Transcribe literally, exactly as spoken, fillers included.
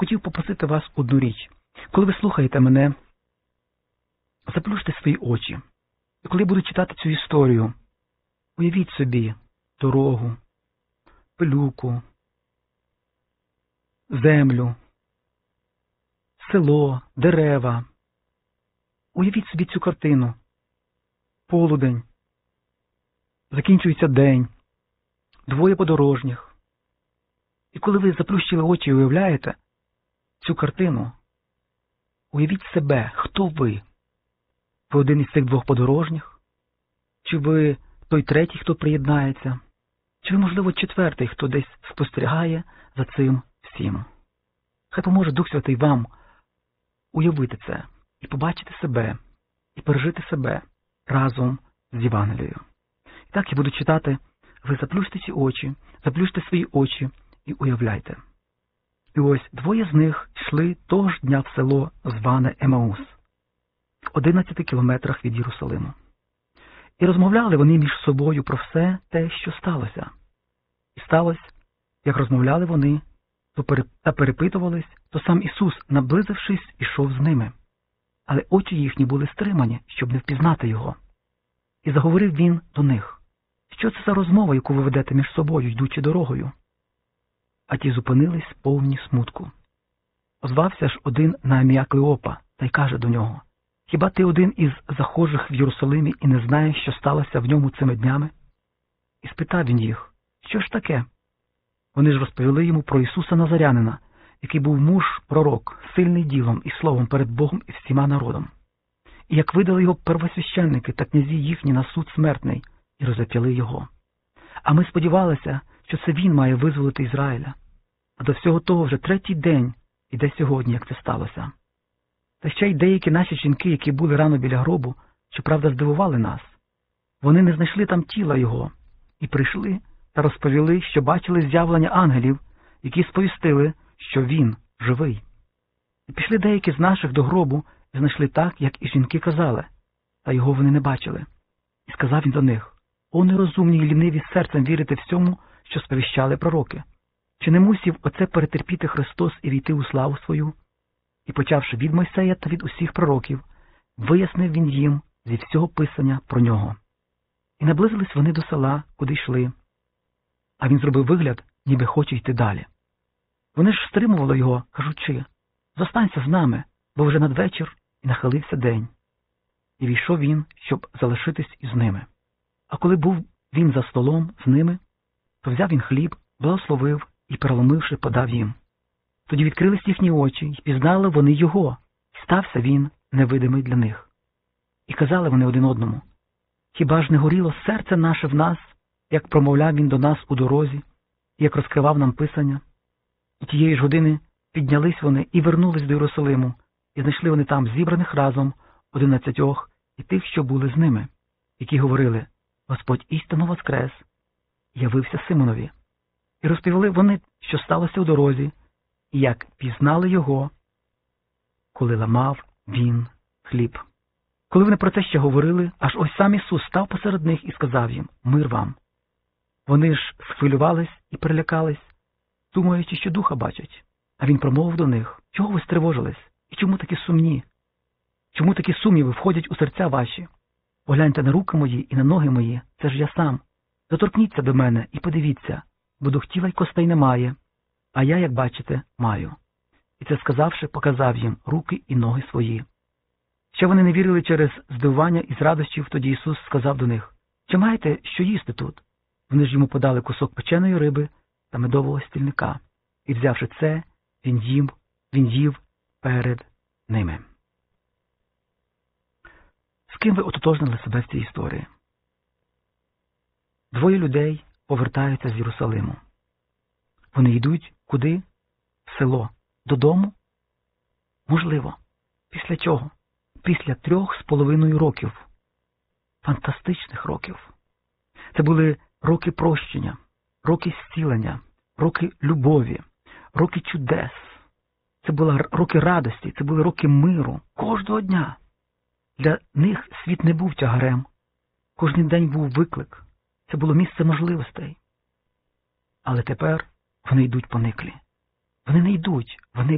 хотів попросити вас одну річ. Коли ви слухаєте мене, заплющте свої очі. І коли я буду читати цю історію, уявіть собі дорогу, пилюку, землю, село, дерева. Уявіть собі цю картину. Полудень. Закінчується день. Двоє подорожніх. І коли ви заплющили очі і уявляєте цю картину, уявіть себе, хто ви? Ви один із цих двох подорожніх? Чи ви той третій, хто приєднається? Чи ви, можливо, четвертий, хто десь спостерігає за цим всім? Хай поможе Дух Святий вам уявити це і побачити себе, і пережити себе разом з Євангелією. І так я буду читати, ви заплющте ці очі, заплющте свої очі і уявляйте. І ось двоє з них йшли того ж дня в село, зване Емаус, в одинадцяти кілометрах від Єрусалиму. І розмовляли вони між собою про все те, що сталося. І сталося, як розмовляли вони, та перепитувались, то сам Ісус, наблизившись, ішов з ними. Але очі їхні були стримані, щоб не впізнати Його. І заговорив Він до них: що це за розмова, яку ви ведете між собою, йдучи дорогою? А ті зупинились повні смутку. Озвався ж один на ім'я Клеопа, та й каже до нього: хіба ти один із захожих в Єрусалимі і не знаєш, що сталося в ньому цими днями? І спитав він їх: що ж таке? Вони ж розповіли йому про Ісуса Назарянина, який був муж-пророк, сильний ділом і словом перед Богом і всіма народом. І як видали його первосвященники та князі їхні на суд смертний, і розіп'яли його. А ми сподівалися, що це він має визволити Ізраїля. А до всього того вже третій день іде сьогодні, як це сталося. Та ще й деякі наші жінки, які були рано біля гробу, щоправда, здивували нас. Вони не знайшли там тіла його, і прийшли та розповіли, що бачили з'явлення ангелів, які сповістили, що він живий. І пішли деякі з наших до гробу і знайшли так, як і жінки казали, та його вони не бачили. І сказав він до них: о нерозумні і ліниві серцем вірити всьому, що сповіщали пророки. Чи не мусів оце перетерпіти Христос і війти у славу свою? І, почавши від Мойсея та від усіх пророків, вияснив він їм зі всього писання про нього. І наблизились вони до села, куди йшли. А він зробив вигляд, ніби хоче йти далі. Вони ж стримували його, кажучи: зостанься з нами, бо вже надвечір і нахилився день. І війшов він, щоб залишитись із ними. А коли був він за столом з ними, то взяв він хліб, благословив і, переломивши, подав їм. Тоді відкрились їхні очі, і пізнали вони його, і стався він невидимий для них. І казали вони один одному: хіба ж не горіло серце наше в нас, як промовляв він до нас у дорозі, і як розкривав нам писання? І тієї ж години піднялись вони і вернулись до Єрусалиму, і знайшли вони там зібраних разом одинадцятьох і тих, що були з ними, які говорили: Господь істинно воскрес, і явився Симонові. І розповіли вони, що сталося у дорозі, і як пізнали його, коли ламав він хліб. Коли вони про це ще говорили, аж ось сам Ісус став посеред них і сказав їм: мир вам. Вони ж схвилювались і перелякались, думаючи, що духа бачать. А він промовив до них: чого ви стривожились? І чому такі сумні? Чому такі сумніви входять у серця ваші? Погляньте на руки мої і на ноги мої, це ж я сам. Доторкніться до мене і подивіться, бо дух тіла й костей немає, а я, як бачите, маю. І це сказавши, показав їм руки і ноги свої. Ще вони не вірили через здивування і з радощів, тоді Ісус сказав до них: чи маєте що їсти тут? Вони ж йому подали кусок печеної риби та медового стільника. І, взявши це, він їм, він їв перед ними. З ким ви ототожнили себе в цій історії? Двоє людей повертаються з Єрусалиму. Вони йдуть куди? В село. Додому? Можливо. Після чого? Після трьох з половиною років. Фантастичних років. Це були роки прощення, роки зцілення, роки любові, роки чудес. Це були роки радості, це були роки миру. Кожного дня. Для них світ не був тягарем. Кожен день був виклик. Це було місце можливостей. Але тепер вони йдуть пониклі. Вони не йдуть, вони